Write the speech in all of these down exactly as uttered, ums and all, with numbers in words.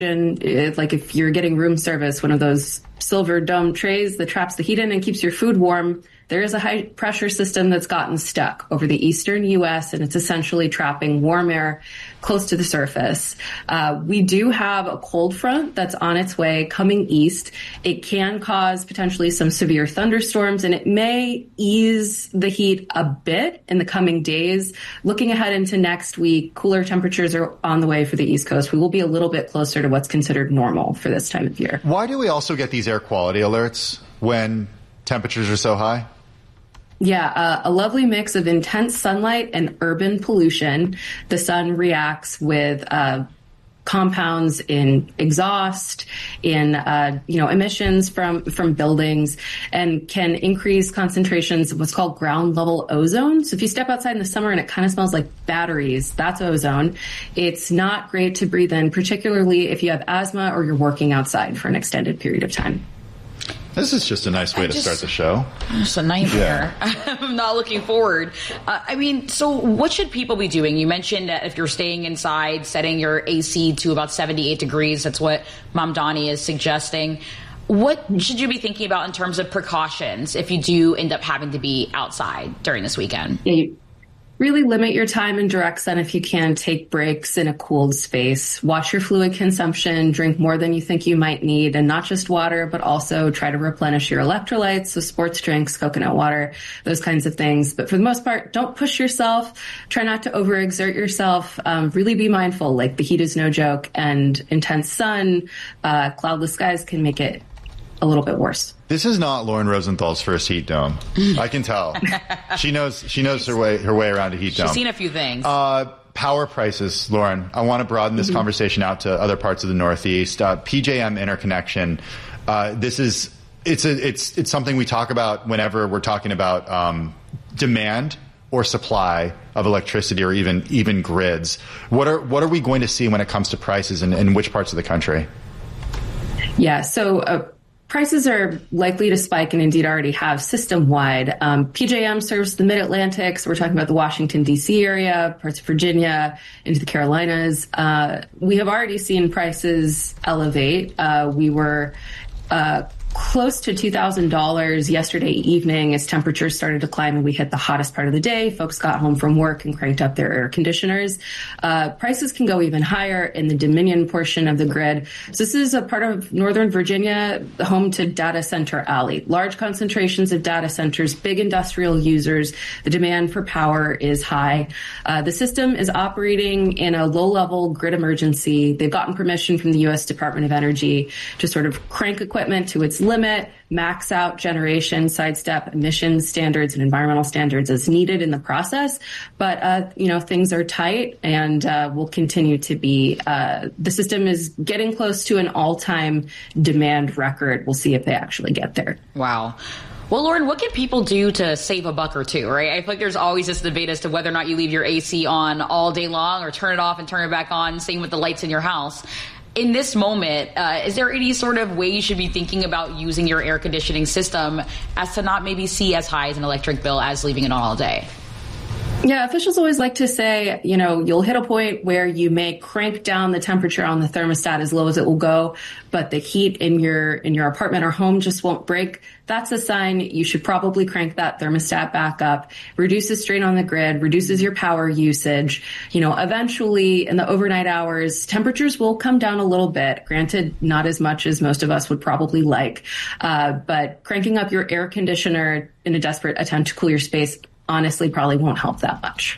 It, like if you're getting room service, one of those silver dome trays that traps the heat in and keeps your food warm, there is a high pressure system that's gotten stuck over the eastern U S, and it's essentially trapping warm air close to the surface. Uh, we do have a cold front that's on its way coming east. It can cause potentially some severe thunderstorms, and it may ease the heat a bit in the coming days. Looking ahead into next week, cooler temperatures are on the way for the East Coast. We will be a little bit closer to what's considered normal for this time of year. Why do we also get these air quality alerts when temperatures are so high? Yeah, uh, a lovely mix of intense sunlight and urban pollution. The sun reacts with uh, compounds in exhaust, in uh, you know emissions from from buildings, and can increase concentrations of what's called ground level ozone. So if you step outside in the summer and it kind of smells like batteries, that's ozone. It's not great to breathe in, particularly if you have asthma or you're working outside for an extended period of time. This is just a nice way I to just, start the show. It's a nightmare. Yeah. I'm not looking forward. Uh, I mean, so what should people be doing? You mentioned that if you're staying inside, setting your A C to about seventy-eight degrees. That's what Mom Donnie is suggesting. What should you be thinking about in terms of precautions if you do end up having to be outside during this weekend? Yeah, you really limit your time in direct sun if you can. Take breaks in a cooled space. Watch your fluid consumption. Drink more than you think you might need, and not just water, but also try to replenish your electrolytes. So sports drinks, coconut water, those kinds of things. But for the most part, don't push yourself. Try not to overexert yourself. Um, really be mindful. Like, the heat is no joke, and intense sun, uh, cloudless skies can make it a little bit worse. This is not Lauren Rosenthal's first heat dome. I can tell. She knows she knows her way her way around a heat dome. She's seen a few things. Uh, power prices, Lauren. I want to broaden this mm-hmm. conversation out to other parts of the Northeast. Uh, P J M interconnection. Uh, this is it's a it's it's something we talk about whenever we're talking about um, demand or supply of electricity, or even even grids. What are what are we going to see when it comes to prices in, in which parts of the country? Yeah. So. Uh, Prices are likely to spike, and indeed already have system-wide. Um, P J M serves the Mid-Atlantic, so we're talking about the Washington, D C area, parts of Virginia, into the Carolinas. Uh, we have already seen prices elevate. Uh, we were uh, close to two thousand dollars yesterday evening as temperatures started to climb and we hit the hottest part of the day. Folks got home from work and cranked up their air conditioners. Uh, prices can go even higher in the Dominion portion of the grid. So this is a part of Northern Virginia, home to Data Center Alley. Large concentrations of data centers, big industrial users. The demand for power is high. Uh, the system is operating in a low-level grid emergency. They've gotten permission from the U S Department of Energy to sort of crank equipment to its limit, max out generation, sidestep emissions standards and environmental standards as needed in the process. But, uh, you know, things are tight, and uh, will continue to be. Uh, the system is getting close to an all-time demand record. We'll see if they actually get there. Wow. Well, Lauren, what can people do to save a buck or two, right? I feel like there's always this debate as to whether or not you leave your A C on all day long or turn it off and turn it back on, same with the lights in your house. In this moment, uh, is there any sort of way you should be thinking about using your air conditioning system as to not maybe see as high as an electric bill as leaving it on all day? Yeah, officials always like to say, you know, you'll hit a point where you may crank down the temperature on the thermostat as low as it will go, but the heat in your in your apartment or home just won't break. That's a sign you should probably crank that thermostat back up, reduces strain on the grid, reduces your power usage. You know, eventually in the overnight hours, temperatures will come down a little bit. Granted, not as much as most of us would probably like, uh, but cranking up your air conditioner in a desperate attempt to cool your space honestly probably won't help that much.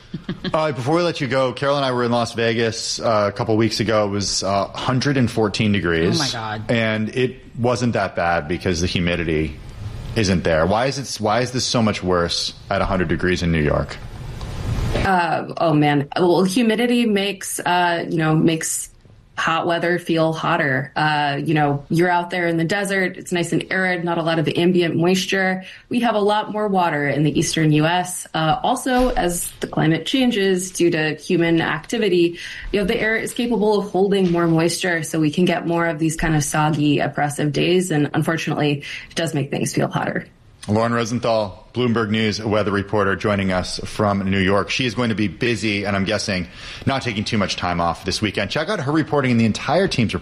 All right, before we let you go, Carol and I were in Las Vegas uh, a couple weeks ago. It was uh, one hundred fourteen degrees. Oh, my God. And it wasn't that bad because the humidity isn't there. Why is it? Why is this so much worse at one hundred degrees in New York? Uh, oh, man. Well, humidity makes, uh, you know, makes hot weather feel hotter. Uh, you know, you're out there in the desert. It's nice and arid, not a lot of ambient moisture. We have a lot more water in the eastern U S. Uh, also, as the climate changes due to human activity, you know, the air is capable of holding more moisture, so we can get more of these kind of soggy, oppressive days. And unfortunately, it does make things feel hotter. Lauren Rosenthal, Bloomberg News weather reporter, joining us from New York. She is going to be busy, and I'm guessing not taking too much time off this weekend. Check out her reporting and the entire team's